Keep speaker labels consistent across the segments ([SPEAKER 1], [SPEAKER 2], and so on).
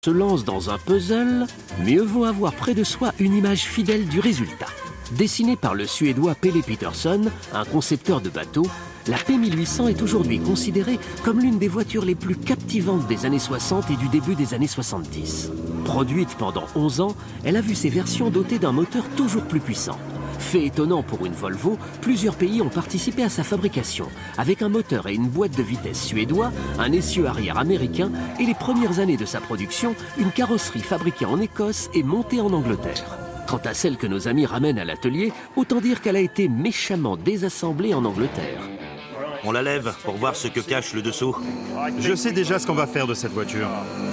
[SPEAKER 1] Se lance dans un puzzle, mieux vaut avoir près de soi une image fidèle du résultat. Dessinée par le Suédois Pelle Peterson, un concepteur de bateaux, la P1800 est aujourd'hui considérée comme l'une des voitures les plus captivantes des années 60 et du début des années 70. Produite pendant 11 ans, elle a vu ses versions dotées d'un moteur toujours plus puissant. Fait étonnant pour une Volvo, plusieurs pays ont participé à sa fabrication, avec un moteur et une boîte de vitesse suédois, un essieu arrière américain et les premières années de sa production, une carrosserie fabriquée en Écosse et montée en Angleterre. Quant à celle que nos amis ramènent à l'atelier, autant dire qu'elle a été méchamment désassemblée en Angleterre.
[SPEAKER 2] On la lève pour voir ce que cache le dessous.
[SPEAKER 3] Je sais déjà ce qu'on va faire de cette voiture.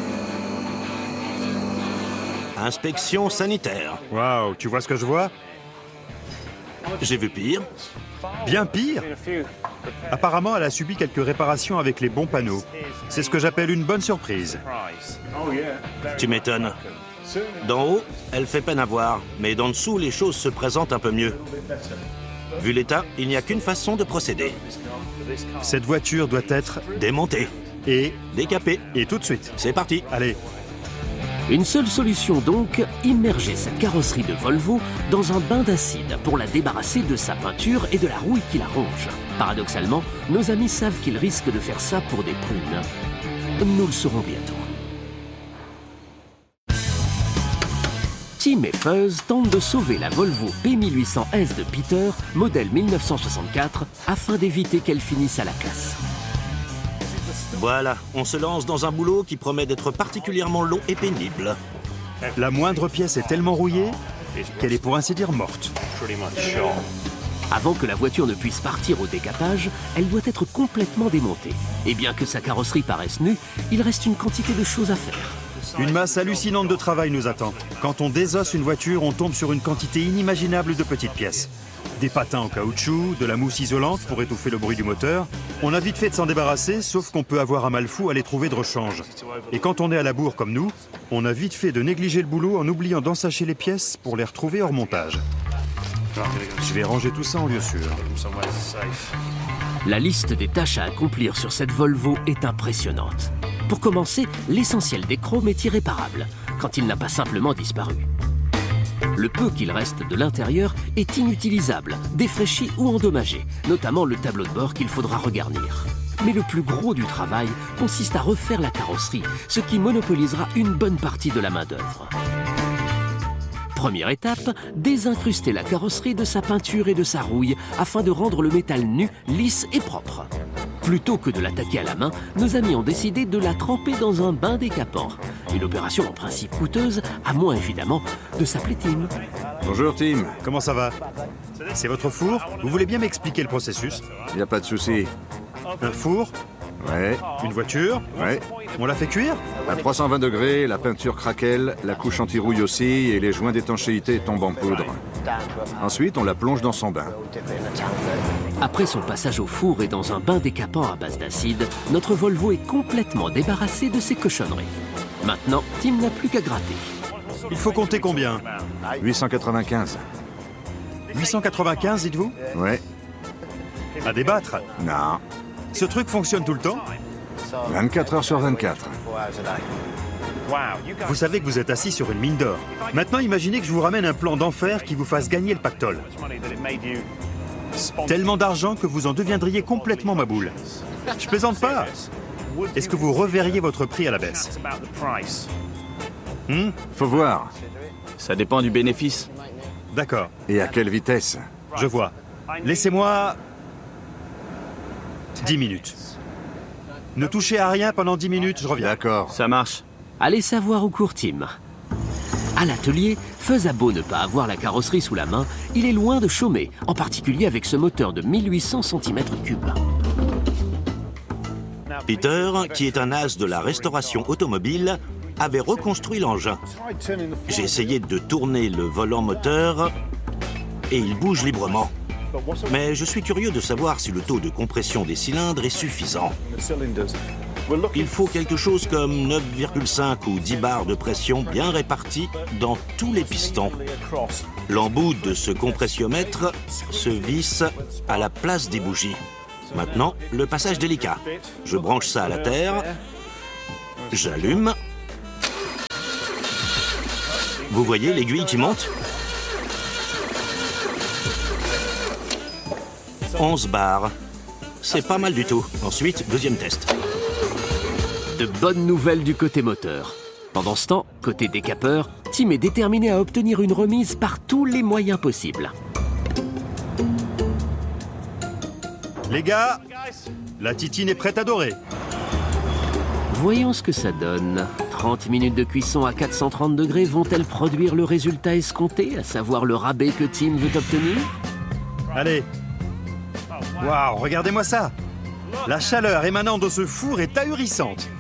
[SPEAKER 2] Inspection sanitaire.
[SPEAKER 3] Waouh, tu vois ce que je vois?
[SPEAKER 2] J'ai vu pire.
[SPEAKER 3] Bien pire. Apparemment, elle a subi quelques réparations avec les bons panneaux. C'est ce que j'appelle une bonne surprise.
[SPEAKER 2] Tu m'étonnes. D'en haut, elle fait peine à voir, mais d'en dessous, les choses se présentent un peu mieux. Vu l'état, il n'y a qu'une façon de procéder.
[SPEAKER 3] Cette voiture doit être
[SPEAKER 2] Démontée.
[SPEAKER 3] et
[SPEAKER 2] Décapée.
[SPEAKER 3] tout de suite.
[SPEAKER 2] C'est parti.
[SPEAKER 3] Allez,
[SPEAKER 1] Une seule solution donc, immerger cette carrosserie de Volvo dans un bain d'acide pour la débarrasser de sa peinture et de la rouille qui la ronge. Paradoxalement, nos amis savent qu'ils risquent de faire ça pour des prunes. Nous le saurons bientôt. Tim et Fuzz tentent de sauver la Volvo P1800S de Peter, modèle 1964, afin d'éviter qu'elle finisse à la casse.
[SPEAKER 2] Voilà, on se lance dans un boulot qui promet d'être particulièrement long et pénible.
[SPEAKER 3] la moindre pièce est tellement rouillée qu'elle est pour ainsi dire morte.
[SPEAKER 1] Avant que la voiture ne puisse partir au décapage, elle doit être complètement démontée. Et bien que sa carrosserie paraisse nue, il reste une quantité de choses à faire.
[SPEAKER 3] Une masse hallucinante de travail nous attend. Quand on désosse une voiture, on tombe sur une quantité inimaginable de petites pièces. Des patins en caoutchouc, de la mousse isolante pour étouffer le bruit du moteur. On a vite fait de s'en débarrasser, sauf qu'on peut avoir un mal fou à les trouver de rechange. Et quand on est à la bourre comme nous, on a vite fait de négliger le boulot en oubliant d'ensacher les pièces pour les retrouver hors montage. Je vais ranger tout ça en lieu sûr.
[SPEAKER 1] La liste des tâches à accomplir sur cette Volvo est impressionnante. Pour commencer, l'essentiel des chromes est irréparable, quand il n'a pas simplement disparu. Le peu qu'il reste de l'intérieur est inutilisable, défraîchi ou endommagé, notamment le tableau de bord qu'il faudra regarnir. Mais le plus gros du travail consiste à refaire la carrosserie, ce qui monopolisera une bonne partie de la main-d'œuvre. Première étape, désincruster la carrosserie de sa peinture et de sa rouille afin de rendre le métal nu, lisse et propre. Plutôt que de l'attaquer à la main, nos amis ont décidé de la tremper dans un bain décapant. Une opération en principe coûteuse, à moins évidemment de s'appeler Tim.
[SPEAKER 4] Bonjour Tim,
[SPEAKER 3] Comment ça va? C'est votre four? Vous voulez bien m'expliquer le processus?
[SPEAKER 4] y a pas de souci.
[SPEAKER 3] Un four?
[SPEAKER 4] Ouais,
[SPEAKER 3] Une voiture?
[SPEAKER 4] ouais.
[SPEAKER 3] On la fait cuire?
[SPEAKER 4] À 320 degrés, la peinture craquelle, la couche anti-rouille aussi et les joints d'étanchéité tombent en poudre. Ensuite, on la plonge dans son bain.
[SPEAKER 1] Après son passage au four et dans un bain décapant à base d'acide, notre Volvo est complètement débarrassée de ses cochonneries. Maintenant, Tim n'a plus qu'à gratter.
[SPEAKER 3] Il faut compter combien?
[SPEAKER 4] 895.
[SPEAKER 3] 895, dites-vous?
[SPEAKER 4] Ouais,
[SPEAKER 3] À débattre.
[SPEAKER 4] non.
[SPEAKER 3] Ce truc fonctionne tout le temps?
[SPEAKER 4] 24 heures sur 24.
[SPEAKER 3] Vous savez que vous êtes assis sur une mine d'or. Maintenant, imaginez que je vous ramène un plan d'enfer qui vous fasse gagner le pactole. Tellement d'argent que vous en deviendriez complètement ma boule. Je plaisante pas. Est-ce que vous reverriez votre prix à la baisse?
[SPEAKER 4] Faut voir.
[SPEAKER 5] Ça dépend du bénéfice.
[SPEAKER 3] D'accord,
[SPEAKER 4] Et à quelle vitesse?
[SPEAKER 3] je vois. Laissez-moi 10 minutes. Ne touchez à rien pendant 10 minutes, je reviens.
[SPEAKER 4] D'accord.
[SPEAKER 5] Ça marche.
[SPEAKER 1] Allez savoir où court Tim. À l'atelier, Fuzz a beau ne pas avoir la carrosserie sous la main, il est loin de chômer, en particulier avec ce moteur de 1800 cm3.
[SPEAKER 2] Peter, qui est un as de la restauration automobile, avait reconstruit l'engin. J'ai essayé de tourner le volant moteur et il bouge librement. Mais je suis curieux de savoir si le taux de compression des cylindres est suffisant. Il faut quelque chose comme 9,5 ou 10 bars de pression bien répartis dans tous les pistons. L'embout de ce compressiomètre se visse à la place des bougies. Maintenant, le passage délicat. Je branche ça à la terre, j'allume Vous voyez l'aiguille qui monte? 11 bars. C'est pas mal du tout. Ensuite, deuxième test.
[SPEAKER 1] De bonnes nouvelles du côté moteur. Pendant ce temps, côté décapeur, Tim est déterminé à obtenir une remise par tous les moyens possibles.
[SPEAKER 3] Les gars, la titine est prête à dorer.
[SPEAKER 1] Voyons ce que ça donne. 30 minutes de cuisson à 430 degrés vont-elles produire le résultat escompté, à savoir le rabais que Tim veut obtenir?
[SPEAKER 3] Allez. Waouh, regardez-moi ça. La chaleur émanant de ce four est ahurissante.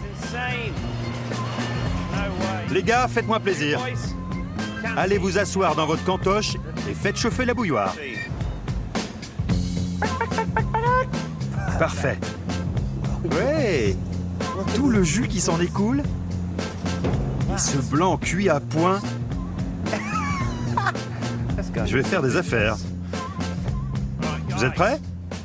[SPEAKER 3] Les gars, faites-moi plaisir. Allez vous asseoir dans votre cantoche et faites chauffer la bouilloire. Parfait. Ouais. Tout le jus qui s'en écoule. Et ce blanc cuit à point. Je vais faire des affaires. Vous êtes prêts?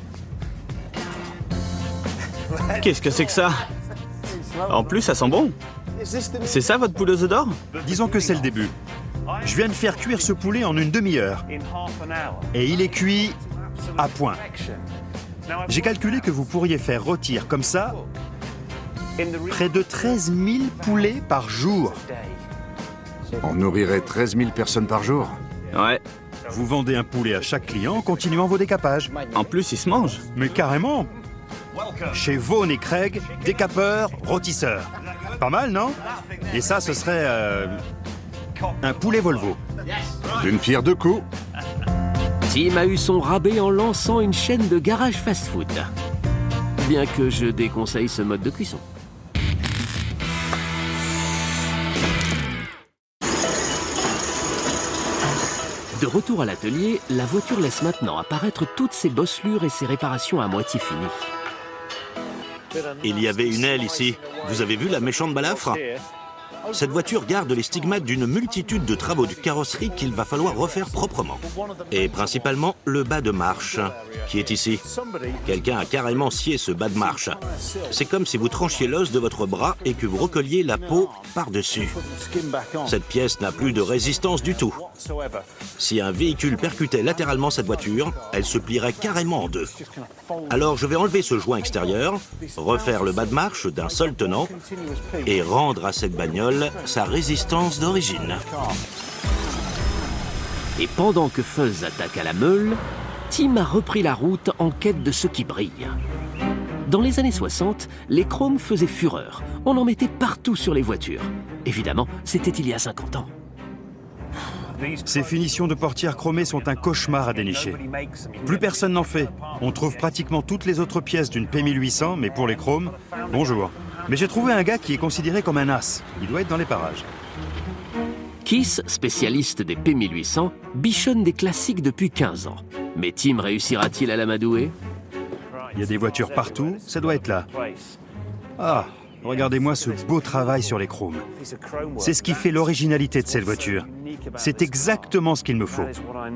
[SPEAKER 5] Qu'est-ce que c'est que ça? En plus, ça sent bon. C'est ça votre poule aux œufs d'or?
[SPEAKER 3] Disons que c'est le début. Je viens de faire cuire ce poulet en une demi-heure. Et il est cuit à point. J'ai calculé que vous pourriez faire rôtir comme ça près de 13 000 poulets par jour.
[SPEAKER 4] On nourrirait 13 000 personnes par jour.
[SPEAKER 5] Ouais.
[SPEAKER 3] Vous vendez un poulet à chaque client en continuant vos décapages.
[SPEAKER 5] En plus, il se mange.
[SPEAKER 3] Mais carrément. Chez Vaughan et Craig, décapeur, rôtisseur. Pas mal, non? Et ça, ce serait un poulet Volvo.
[SPEAKER 4] D'une pierre deux coups.
[SPEAKER 1] Tim a eu son rabais en lançant une chaîne de garage fast-food. Bien que je déconseille ce mode de cuisson. De retour à l'atelier, la voiture laisse maintenant apparaître toutes ses bosselures et ses réparations à moitié finies.
[SPEAKER 2] Il y avait une aile ici. Vous avez vu la méchante balafre? Cette voiture garde les stigmates d'une multitude de travaux de carrosserie qu'il va falloir refaire proprement. Et principalement le bas de marche, qui est ici. Quelqu'un a carrément scié ce bas de marche. C'est comme si vous tranchiez l'os de votre bras et que vous recolliez la peau par-dessus. Cette pièce n'a plus de résistance du tout. Si un véhicule percutait latéralement cette voiture, elle se plierait carrément en deux. Alors je vais enlever ce joint extérieur, refaire le bas de marche d'un seul tenant et rendre à cette bagnole sa résistance d'origine.
[SPEAKER 1] Et pendant que Fuzz attaque à la meule, Tim a repris la route en quête de ce qui brille. Dans les années 60, les chromes faisaient fureur. On en mettait partout sur les voitures. Évidemment, c'était il y a 50 ans.
[SPEAKER 3] Ces finitions de portières chromées sont un cauchemar à dénicher. Plus personne n'en fait. On trouve pratiquement toutes les autres pièces d'une P1800, mais pour les chromes, bonjour. Mais j'ai trouvé un gars qui est considéré comme un as. Il doit être dans les parages.
[SPEAKER 1] Kiss, spécialiste des P1800, bichonne des classiques depuis 15 ans. Mais Tim réussira-t-il à l'amadouer?
[SPEAKER 3] Il y a des voitures partout, ça doit être là. Ah, regardez-moi ce beau travail sur les chromes. C'est ce qui fait l'originalité de cette voiture. C'est exactement ce qu'il me faut.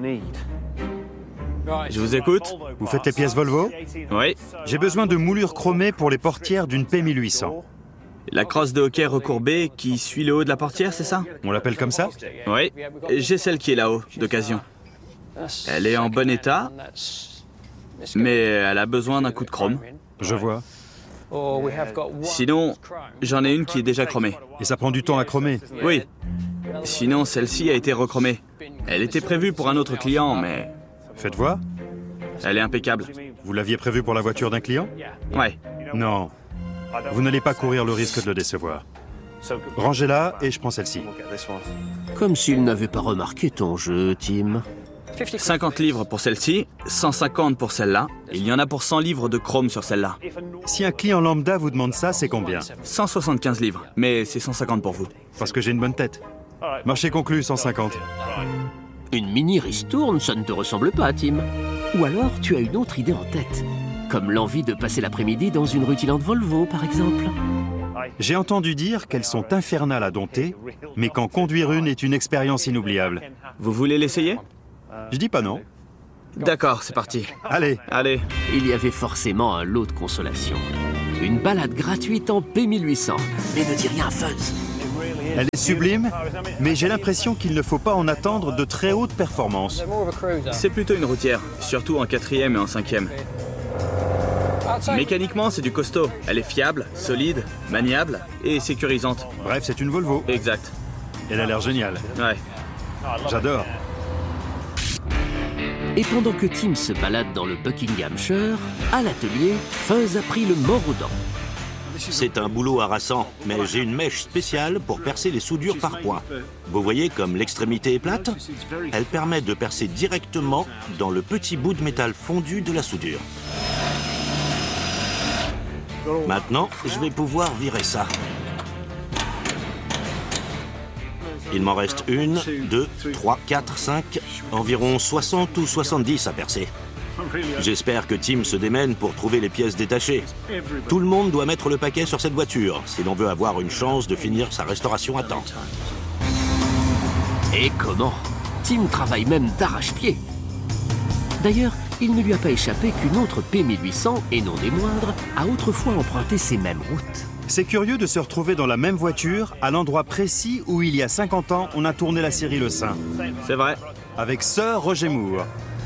[SPEAKER 5] Je vous écoute.
[SPEAKER 3] Vous faites les pièces Volvo?
[SPEAKER 5] Oui.
[SPEAKER 3] J'ai besoin de moulures chromées pour les portières d'une P1800.
[SPEAKER 5] La crosse de hockey recourbée qui suit le haut de la portière, c'est ça?
[SPEAKER 3] On l'appelle comme ça?
[SPEAKER 5] Oui. J'ai celle qui est là-haut, d'occasion. Elle est en bon état, mais elle a besoin d'un coup de chrome.
[SPEAKER 3] Je vois.
[SPEAKER 5] Sinon, j'en ai une qui est déjà chromée.
[SPEAKER 3] Et ça prend du temps à chromer.
[SPEAKER 5] Oui. Sinon, celle-ci a été rechromée. Elle était prévue pour un autre client, mais
[SPEAKER 3] Faites voir.
[SPEAKER 5] elle est impeccable.
[SPEAKER 3] Vous l'aviez prévu pour la voiture d'un client?
[SPEAKER 5] Ouais.
[SPEAKER 3] Non. Vous n'allez pas courir le risque de le décevoir. Rangez-la et je prends celle-ci.
[SPEAKER 1] Comme s'il n'avait pas remarqué ton jeu, Tim.
[SPEAKER 5] 50 livres pour celle-ci, 150 pour celle-là. Il y en a pour 100 livres de chrome sur celle-là.
[SPEAKER 3] Si un client lambda vous demande ça, c'est combien?
[SPEAKER 5] 175 livres, mais c'est 150 pour vous.
[SPEAKER 3] Parce que j'ai une bonne tête. Marché conclu, 150.
[SPEAKER 1] Une mini ristourne, ça ne te ressemble pas, Tim. Ou alors tu as une autre idée en tête. Comme l'envie de passer l'après-midi dans une rutilante Volvo, par exemple.
[SPEAKER 3] J'ai entendu dire qu'elles sont infernales à dompter, mais qu'en conduire une est une expérience inoubliable.
[SPEAKER 5] Vous voulez l'essayer?
[SPEAKER 3] Je dis pas non.
[SPEAKER 5] D'accord, c'est parti.
[SPEAKER 3] Allez,
[SPEAKER 5] Allez.
[SPEAKER 1] Il y avait forcément un lot de consolation. Une balade gratuite en P1800. Mais ne dis rien à Fuzz.
[SPEAKER 3] Elle est sublime, mais j'ai l'impression qu'il ne faut pas en attendre de très hautes performances.
[SPEAKER 5] C'est plutôt une routière, surtout en 4e et en 5e. Mécaniquement, c'est du costaud. Elle est fiable, solide, maniable et sécurisante.
[SPEAKER 3] Bref, c'est une Volvo.
[SPEAKER 5] Exact.
[SPEAKER 3] Elle a l'air géniale.
[SPEAKER 5] Ouais.
[SPEAKER 3] J'adore.
[SPEAKER 1] Et pendant que Tim se balade dans le Buckinghamshire, à l'atelier, Fuzz a pris le mort aux dents.
[SPEAKER 2] C'est un boulot harassant, mais j'ai une mèche spéciale pour percer les soudures par points. Vous voyez comme l'extrémité est plate? Elle permet de percer directement dans le petit bout de métal fondu de la soudure. Maintenant, je vais pouvoir virer ça. Il m'en reste 1, 2, 3, 4, 5, environ 60 ou 70 à percer. J'espère que Tim se démène pour trouver les pièces détachées. Tout le monde doit mettre le paquet sur cette voiture si l'on veut avoir une chance de finir sa restauration à temps.
[SPEAKER 1] Et comment? Tim travaille même d'arrache-pied. D'ailleurs, il ne lui a pas échappé qu'une autre P1800, et non des moindres, a autrefois emprunté ces mêmes routes.
[SPEAKER 3] C'est curieux de se retrouver dans la même voiture, à l'endroit précis où il y a 50 ans, on a tourné la série Le Saint.
[SPEAKER 5] C'est vrai.
[SPEAKER 3] Avec Sir Roger Moore.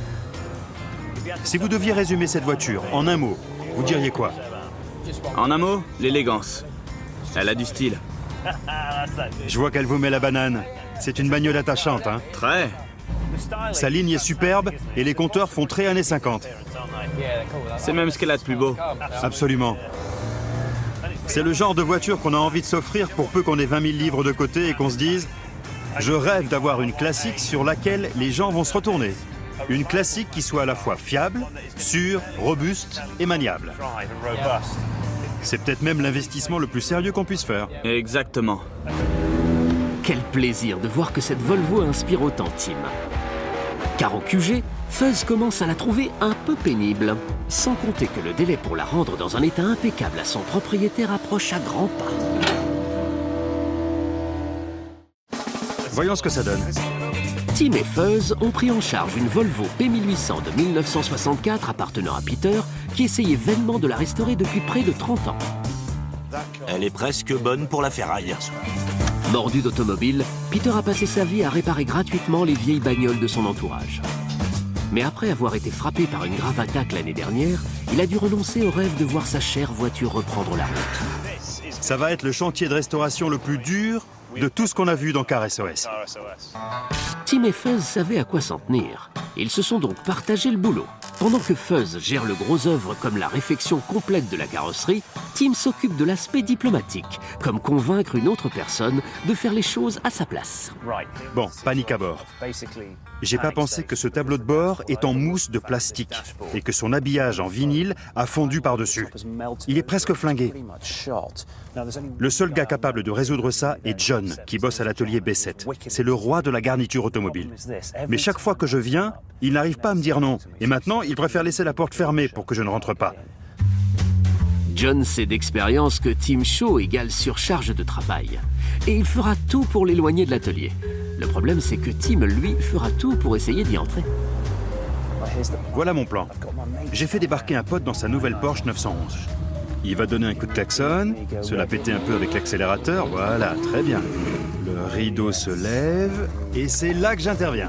[SPEAKER 3] Si vous deviez résumer cette voiture en un mot, vous diriez quoi?
[SPEAKER 5] En un mot, l'élégance. Elle a du style.
[SPEAKER 3] Je vois qu'elle vous met la banane. C'est une bagnole attachante, hein?
[SPEAKER 5] Très.
[SPEAKER 3] Sa ligne est superbe et les compteurs font très années 50.
[SPEAKER 5] C'est même ce qu'elle a de plus beau.
[SPEAKER 3] Absolument. C'est le genre de voiture qu'on a envie de s'offrir pour peu qu'on ait 20 000 livres de côté et qu'on se dise « Je rêve d'avoir une classique sur laquelle les gens vont se retourner. Une classique qui soit à la fois fiable, sûre, robuste et maniable. » C'est peut-être même l'investissement le plus sérieux qu'on puisse faire.
[SPEAKER 5] Exactement.
[SPEAKER 1] Quel plaisir de voir que cette Volvo inspire autant Tim. Car au QG, Fuzz commence à la trouver un peu pénible. Sans compter que le délai pour la rendre dans un état impeccable à son propriétaire approche à grands pas.
[SPEAKER 3] Voyons ce que ça donne.
[SPEAKER 1] Tim et Fuzz ont pris en charge une Volvo P1800 de 1964 appartenant à Peter, qui essayait vainement de la restaurer depuis près de 30 ans.
[SPEAKER 2] Elle est presque bonne pour la ferraille.
[SPEAKER 1] Mordu d'automobile, Peter a passé sa vie à réparer gratuitement les vieilles bagnoles de son entourage. Mais après avoir été frappé par une grave attaque l'année dernière, il a dû renoncer au rêve de voir sa chère voiture reprendre la route.
[SPEAKER 3] Ça va être le chantier de restauration le plus dur de tout ce qu'on a vu dans Car SOS.
[SPEAKER 1] Tim et Fuzz savaient à quoi s'en tenir. Ils se sont donc partagé le boulot. Pendant que Fuzz gère le gros œuvre comme la réfection complète de la carrosserie, Tim s'occupe de l'aspect diplomatique, comme convaincre une autre personne de faire les choses à sa place.
[SPEAKER 3] Bon, panique à bord. J'ai pas pensé que ce tableau de bord est en mousse de plastique et que son habillage en vinyle a fondu par-dessus. Il est presque flingué. Le seul gars capable de résoudre ça est John, qui bosse à l'atelier B7. C'est le roi de la garniture automobile. Mais chaque fois que je viens, il n'arrive pas à me dire non. Et maintenant, il préfère laisser la porte fermée pour que je ne rentre pas.
[SPEAKER 1] John sait d'expérience que Tim Shaw égale surcharge de travail. Et il fera tout pour l'éloigner de l'atelier. Le problème, c'est que Tim, lui, fera tout pour essayer d'y entrer.
[SPEAKER 3] Voilà mon plan. J'ai fait débarquer un pote dans sa nouvelle Porsche 911. Il va donner un coup de klaxon, se la péter un peu avec l'accélérateur, voilà, très bien. Le rideau se lève, et c'est là que j'interviens.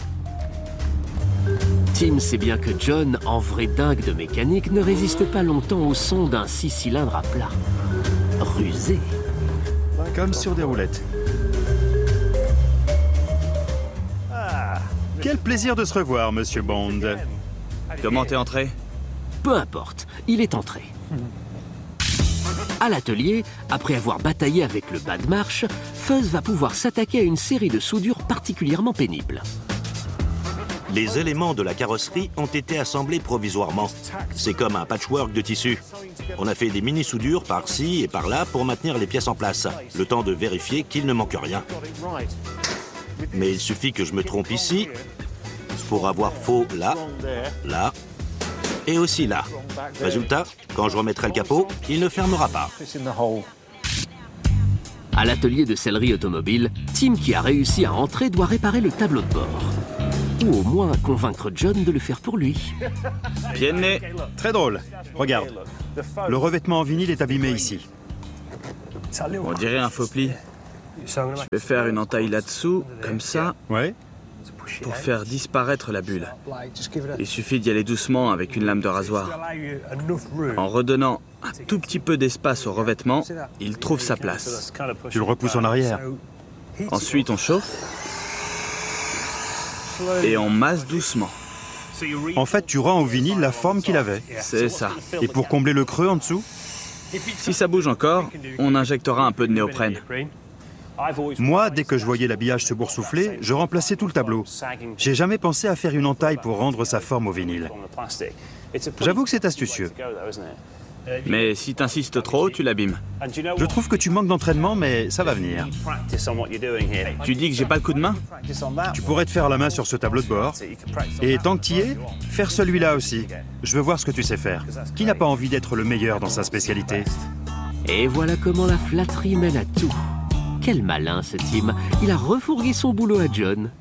[SPEAKER 1] Tim sait bien que John, en vrai dingue de mécanique, ne résiste pas longtemps au son d'un 6 cylindres à plat. Rusé.
[SPEAKER 3] Comme sur des roulettes. Quel plaisir de se revoir, Monsieur Bond.
[SPEAKER 5] Comment t'es entré?
[SPEAKER 1] Peu importe, il est entré. À l'atelier, après avoir bataillé avec le bas de marche, Fuzz va pouvoir s'attaquer à une série de soudures particulièrement pénibles.
[SPEAKER 2] Les éléments de la carrosserie ont été assemblés provisoirement. C'est comme un patchwork de tissu. On a fait des mini-soudures par-ci et par-là pour maintenir les pièces en place, le temps de vérifier qu'il ne manque rien. Mais il suffit que je me trompe ici pour avoir faux là, là et aussi là. Résultat, quand je remettrai le capot, il ne fermera pas.
[SPEAKER 1] À l'atelier de sellerie automobile, Tim, qui a réussi à entrer, doit réparer le tableau de bord. Ou au moins convaincre John de le faire pour lui.
[SPEAKER 5] Pied de nez.
[SPEAKER 3] Très drôle. Regarde. Le revêtement en vinyle est abîmé ici.
[SPEAKER 5] On dirait un faux pli. Je vais faire une entaille là-dessous, comme ça,
[SPEAKER 3] Ouais.
[SPEAKER 5] pour faire disparaître la bulle. Il suffit d'y aller doucement avec une lame de rasoir. En redonnant un tout petit peu d'espace au revêtement, il trouve sa place.
[SPEAKER 3] Tu le repousses en arrière.
[SPEAKER 5] Ensuite, on chauffe et on masse doucement.
[SPEAKER 3] En fait, tu rends au vinyle la forme qu'il avait.
[SPEAKER 5] C'est ça.
[SPEAKER 3] Et pour combler le creux en dessous,
[SPEAKER 5] Si ça bouge encore, on injectera un peu de néoprène.
[SPEAKER 3] moi, dès que je voyais l'habillage se boursoufler, je remplaçais tout le tableau. J'ai jamais pensé à faire une entaille pour rendre sa forme au vinyle. J'avoue que c'est astucieux.
[SPEAKER 5] Mais si t'insistes trop, tu l'abîmes.
[SPEAKER 3] Je trouve que tu manques d'entraînement, mais ça va venir.
[SPEAKER 5] Tu dis que j'ai pas le coup de main?
[SPEAKER 3] Tu pourrais te faire la main sur ce tableau de bord. Et tant que t'y es, faire celui-là aussi. Je veux voir ce que tu sais faire. Qui n'a pas envie d'être le meilleur dans sa spécialité?
[SPEAKER 1] Et voilà comment la flatterie mène à tout. Quel malin ce Tim. Il a refourgué son boulot à John.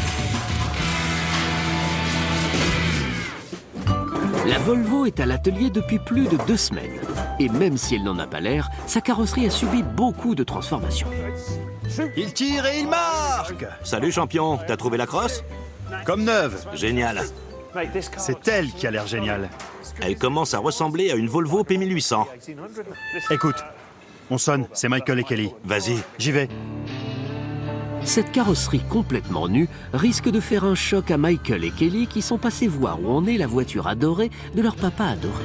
[SPEAKER 1] La Volvo est à l'atelier depuis plus de 2 semaines. Et même si elle n'en a pas l'air, sa carrosserie a subi beaucoup de transformations.
[SPEAKER 3] Il tire et il marque!
[SPEAKER 2] Salut champion, t'as trouvé la crosse?
[SPEAKER 3] Comme neuve.
[SPEAKER 2] Génial.
[SPEAKER 3] C'est elle qui a l'air géniale.
[SPEAKER 2] Elle commence à ressembler à une Volvo P1800.
[SPEAKER 3] Écoute, on sonne, c'est Michael et Kelly.
[SPEAKER 2] Vas-y.
[SPEAKER 3] J'y vais.
[SPEAKER 1] Cette carrosserie complètement nue risque de faire un choc à Michael et Kelly qui sont passés voir où en est la voiture adorée de leur papa adoré.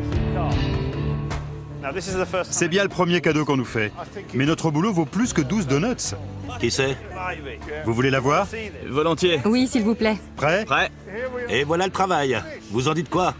[SPEAKER 3] C'est bien le premier cadeau qu'on nous fait. Mais notre boulot vaut plus que 12 donuts.
[SPEAKER 2] Qui c'est?
[SPEAKER 3] Vous voulez la voir?
[SPEAKER 5] Volontiers.
[SPEAKER 6] Oui, s'il vous plaît.
[SPEAKER 3] Prêt?
[SPEAKER 5] Prêt?
[SPEAKER 2] Et voilà le travail. Vous en dites quoi?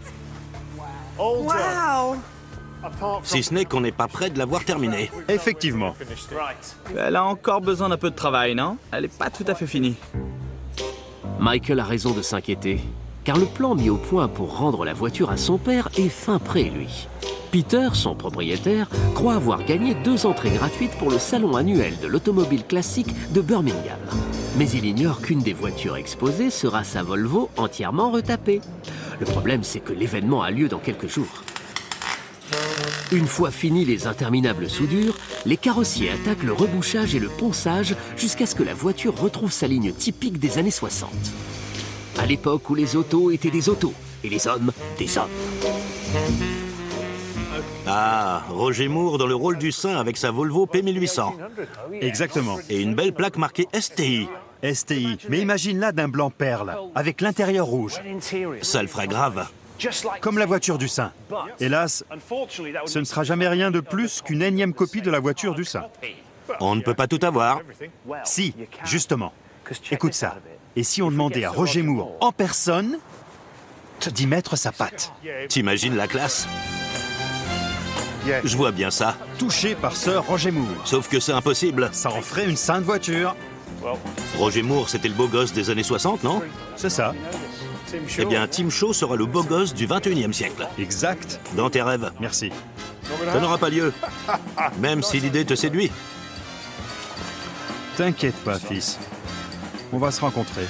[SPEAKER 2] Si ce n'est qu'on n'est pas près de l'avoir terminée.
[SPEAKER 3] Effectivement.
[SPEAKER 5] Elle a encore besoin d'un peu de travail, non? Elle est pas tout à fait finie.
[SPEAKER 1] Michael a raison de s'inquiéter, car le plan mis au point pour rendre la voiture à son père est fin prêt, lui. Peter, son propriétaire, croit avoir gagné 2 entrées gratuites pour le salon annuel de l'automobile classique de Birmingham. Mais il ignore qu'une des voitures exposées sera sa Volvo entièrement retapée. Le problème, c'est que l'événement a lieu dans quelques jours. Une fois finis les interminables soudures, les carrossiers attaquent le rebouchage et le ponçage jusqu'à ce que la voiture retrouve sa ligne typique des années 60. À l'époque où les autos étaient des autos et les hommes des hommes.
[SPEAKER 2] Ah, Roger Moore dans le rôle du saint avec sa Volvo P1800.
[SPEAKER 3] Exactement.
[SPEAKER 2] Et une belle plaque marquée STI.
[SPEAKER 3] STI. Mais imagine-la d'un blanc perle, avec l'intérieur rouge.
[SPEAKER 2] Ça le fera grave.
[SPEAKER 3] Comme la voiture du saint. Hélas, ce ne sera jamais rien de plus qu'une énième copie de la voiture du saint.
[SPEAKER 2] On ne peut pas tout avoir.
[SPEAKER 3] Si, justement. Écoute ça. Et si on demandait à Roger Moore, en personne, d'y mettre sa patte?
[SPEAKER 2] T'imagines la classe? Je vois bien ça.
[SPEAKER 3] Touché par Sir Roger Moore.
[SPEAKER 2] Sauf que c'est impossible.
[SPEAKER 3] Ça en ferait une sainte voiture.
[SPEAKER 2] Roger Moore, c'était le beau gosse des années 60, non?
[SPEAKER 3] C'est ça.
[SPEAKER 2] Eh bien, Tim Shaw sera le beau gosse du 21e siècle.
[SPEAKER 3] Exact.
[SPEAKER 2] Dans tes rêves.
[SPEAKER 3] Merci.
[SPEAKER 2] Ça n'aura pas lieu. Même si l'idée te séduit.
[SPEAKER 3] T'inquiète pas, fils. On va se rencontrer.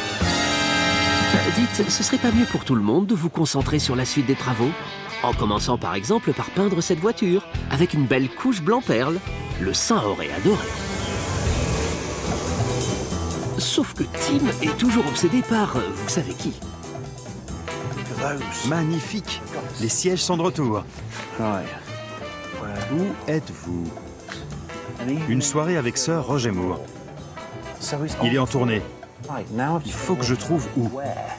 [SPEAKER 1] Dites, ce serait pas mieux pour tout le monde de vous concentrer sur la suite des travaux? En commençant par exemple par peindre cette voiture, avec une belle couche blanc-perle. Le saint aurait adoré. Sauf que Tim est toujours obsédé par, vous savez qui.
[SPEAKER 3] Magnifique. Les sièges sont de retour. Où êtes-vous? Une soirée avec Sir Roger Moore. Il est en tournée. Il faut que je trouve où.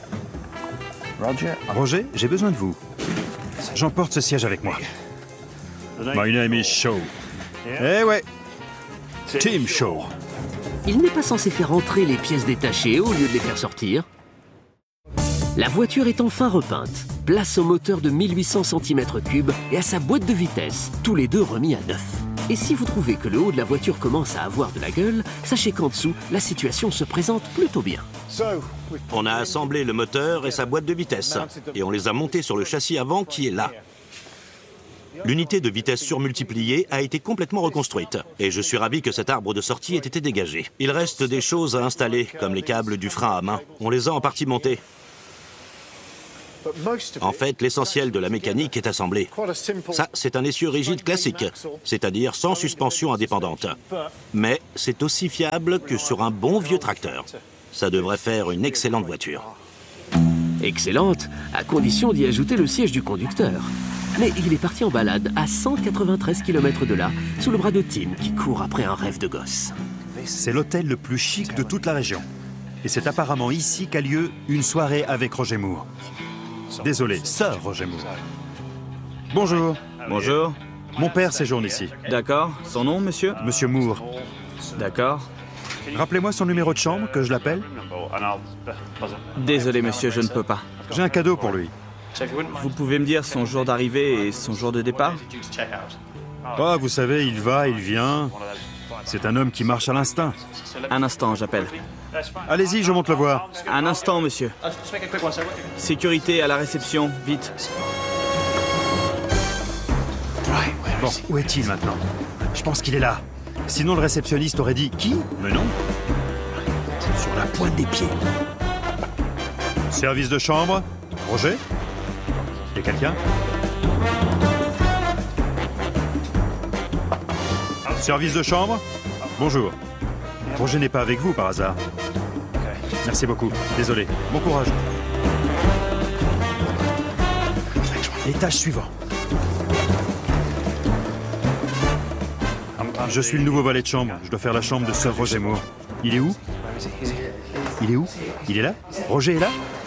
[SPEAKER 3] Roger, j'ai besoin de vous. J'emporte ce siège avec moi. My name is Shaw. Eh ouais. Tim Shaw.
[SPEAKER 1] Il n'est pas censé faire entrer les pièces détachées au lieu de les faire sortir. La voiture est enfin repeinte. Place au moteur de 1800 cm3 et à sa boîte de vitesse, tous les deux remis à neuf. Et si vous trouvez que le haut de la voiture commence à avoir de la gueule, sachez qu'en dessous, la situation se présente plutôt bien.
[SPEAKER 2] On a assemblé le moteur et sa boîte de vitesse. Et on les a montés sur le châssis avant qui est là. L'unité de vitesse surmultipliée a été complètement reconstruite. Et je suis ravi que cet arbre de sortie ait été dégagé. Il reste des choses à installer, comme les câbles du frein à main. On les a en partie montés. En fait, l'essentiel de la mécanique est assemblé. Ça, c'est un essieu rigide classique, c'est-à-dire sans suspension indépendante. Mais c'est aussi fiable que sur un bon vieux tracteur. Ça devrait faire une excellente voiture.
[SPEAKER 1] Excellente, à condition d'y ajouter le siège du conducteur. Mais il est parti en balade à 193 km de là, sous le bras de Tim, qui court après un rêve de gosse.
[SPEAKER 3] C'est l'hôtel le plus chic de toute la région. Et c'est apparemment ici qu'a lieu une soirée avec Roger Moore. Désolé, Sir Roger Moore. Bonjour.
[SPEAKER 5] Bonjour.
[SPEAKER 3] Mon père séjourne ici.
[SPEAKER 5] D'accord. Son nom, monsieur?
[SPEAKER 3] Monsieur Moore.
[SPEAKER 5] D'accord.
[SPEAKER 3] Rappelez-moi son numéro de chambre, que je l'appelle.
[SPEAKER 5] Désolé, monsieur, je ne peux pas.
[SPEAKER 3] J'ai un cadeau pour lui.
[SPEAKER 5] Vous pouvez me dire son jour d'arrivée et son jour de départ?
[SPEAKER 3] Ah, vous savez, il va, il vient. C'est un homme qui marche à l'instinct.
[SPEAKER 5] Un instant, j'appelle.
[SPEAKER 3] Allez-y, je monte le voir.
[SPEAKER 5] Un instant, monsieur. Sécurité à la réception, vite.
[SPEAKER 3] Bon, où est-il maintenant? Je pense qu'il est là. Sinon, le réceptionniste aurait dit « Qui ?» Mais non. Sur la pointe des pieds. Service de chambre. Roger? Y a quelqu'un? Service de chambre? Bonjour. Roger n'est pas avec vous par hasard. Merci beaucoup. Désolé. Bon courage. Étage suivant. Je suis le nouveau valet de chambre. Je dois faire la chambre de Sir Roger Moore. Il est où? Il est où? Il est là? Roger est là?